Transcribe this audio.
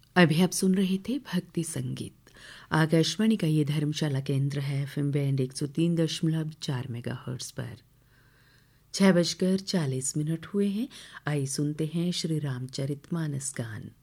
अभी आप सुन रहे थे भक्ति संगीत। आकाशवाणी का ये धर्मशाला केंद्र है एफएम बैंड 103.4 मेगाहर्ट्ज पर। 6:40 हुए हैं। आइए सुनते हैं श्री रामचरितमानस गान।